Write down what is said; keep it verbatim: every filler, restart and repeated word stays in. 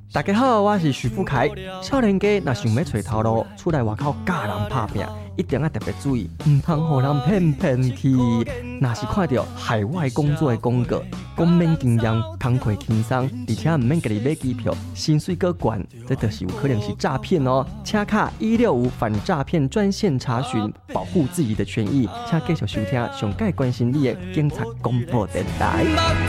大家好，我是徐富凯。少年家若想要找头路，出来外口教人拍拼，一定要特别注意，唔通互人骗骗去。若是看到海外工作的广告，讲免经验、工课轻松，而且唔免家己买机票，薪水阁悬，这就是有可能是诈骗哦。请卡一六五反诈骗专线查询，保护自己的权益。请继续收听上届关心你的警察广播电台。